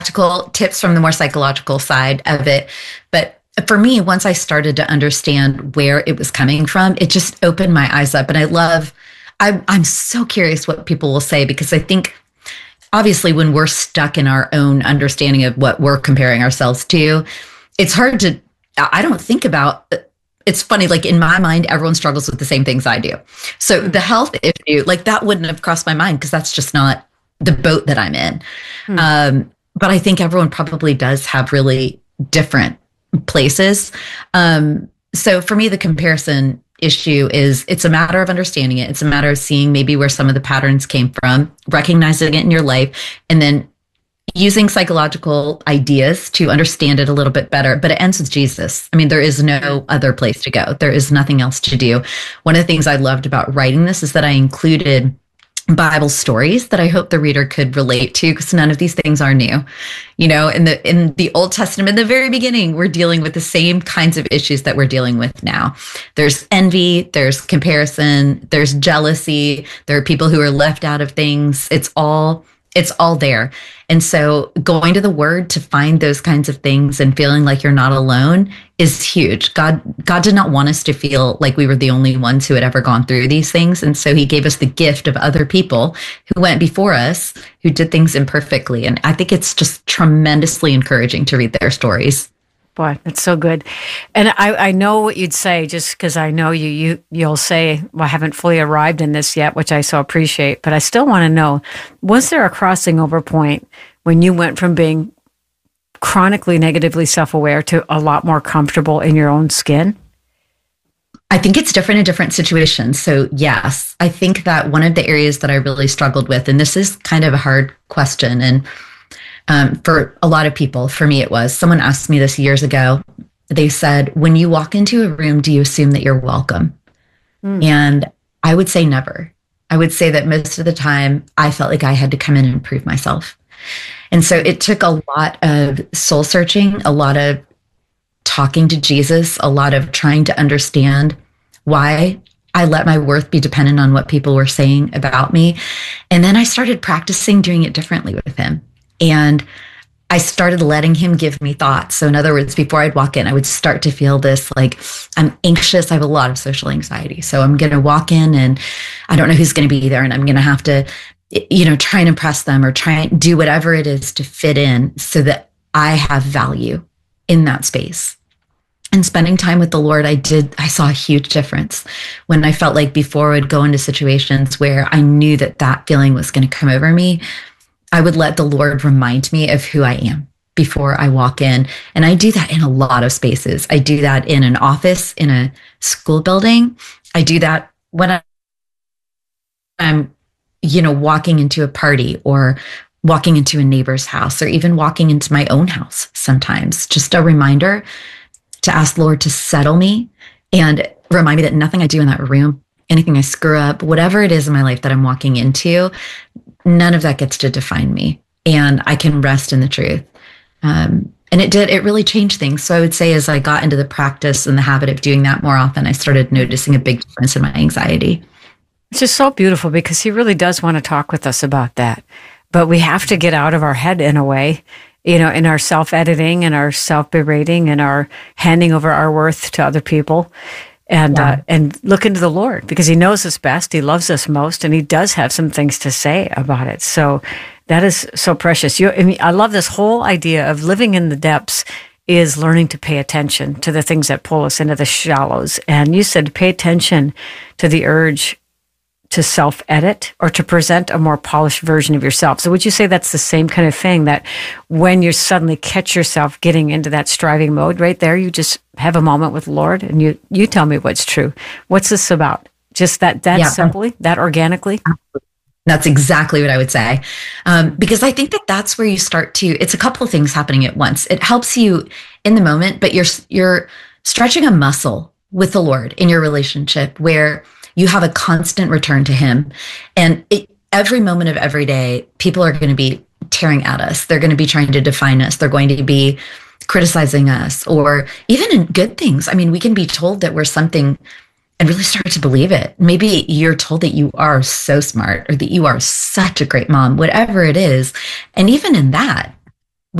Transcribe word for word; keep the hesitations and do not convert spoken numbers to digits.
practical tips from the more psychological side of it. But for me, once I started to understand where it was coming from, it just opened my eyes up. And I love, I, I'm so curious what people will say, because I think obviously when we're stuck in our own understanding of what we're comparing ourselves to, it's hard to, I don't think about, it's funny, like in my mind, everyone struggles with the same things I do. So the health issue, like that wouldn't have crossed my mind because that's just not the boat that I'm in. Hmm. Um, but I think everyone probably does have really different places. Um, so for me, the comparison issue is it's a matter of understanding it. It's a matter of seeing maybe where some of the patterns came from, recognizing it in your life, and then using psychological ideas to understand it a little bit better. But it ends with Jesus. I mean, there is no other place to go. There is nothing else to do. One of the things I loved about writing this is that I included Bible stories that I hope the reader could relate to, because none of these things are new. You know, in the in the Old Testament, in the very beginning, we're dealing with the same kinds of issues that we're dealing with now. There's envy, there's comparison, there's jealousy, there are people who are left out of things. It's all It's all there. And so going to the Word to find those kinds of things and feeling like you're not alone is huge. God, God did not want us to feel like we were the only ones who had ever gone through these things. And so he gave us the gift of other people who went before us, who did things imperfectly. And I think it's just tremendously encouraging to read their stories. Boy, that's so good. And I, I know what you'd say, just because I know you, you, you'll say, well, I haven't fully arrived in this yet, which I so appreciate. But I still want to know, was there a crossing over point when you went from being chronically negatively self-aware to a lot more comfortable in your own skin? I think it's different in different situations. So yes, I think that one of the areas that I really struggled with, and this is kind of a hard question, and Um, for a lot of people, for me, it was, someone asked me this years ago. They said, when you walk into a room, do you assume that you're welcome? Mm. And I would say never. I would say that most of the time I felt like I had to come in and prove myself. And so it took a lot of soul searching, a lot of talking to Jesus, a lot of trying to understand why I let my worth be dependent on what people were saying about me. And then I started practicing doing it differently with him. And I started letting him give me thoughts. So in other words, before I'd walk in, I would start to feel this, like, I'm anxious. I have a lot of social anxiety. So I'm going to walk in and I don't know who's going to be there. And I'm going to have to, you know, try and impress them or try and do whatever it is to fit in so that I have value in that space. And spending time with the Lord, I did, I saw a huge difference when I felt like before I would go into situations where I knew that that feeling was going to come over me. I would let the Lord remind me of who I am before I walk in. And I do that in a lot of spaces. I do that in an office, in a school building. I do that when I'm, you know, walking into a party or walking into a neighbor's house or even walking into my own house sometimes. Just a reminder to ask the Lord to settle me and remind me that nothing I do in that room, anything I screw up, whatever it is in my life that I'm walking into, none of that gets to define me, and I can rest in the truth. Um, and it did, it really changed things. So I would say as I got into the practice and the habit of doing that more often, I started noticing a big difference in my anxiety. It's just so beautiful because he really does want to talk with us about that. But we have to get out of our head in a way, you know, in our self-editing and our self-berating and our handing over our worth to other people. And yeah. uh, and look into the Lord, because he knows us best, he loves us most, and he does have some things to say about it. So that is so precious. You, I mean, I love this whole idea of living in the depths is learning to pay attention to the things that pull us into the shallows. And you said pay attention to the urge to self-edit or to present a more polished version of yourself. So would you say that's the same kind of thing, that when you suddenly catch yourself getting into that striving mode right there, you just have a moment with the Lord and you, you tell me what's true. What's this about? Just that, that yeah. simply, that organically? That's exactly what I would say. Um, because I think that that's where you start to, it's a couple of things happening at once. It helps you in the moment, but you're, you're stretching a muscle with the Lord in your relationship where you have a constant return to him. And it, every moment of every day, people are going to be tearing at us. They're going to be trying to define us. They're going to be criticizing us, or even in good things. I mean, we can be told that we're something and really start to believe it. Maybe you're told that you are so smart or that you are such a great mom, whatever it is. And even in that,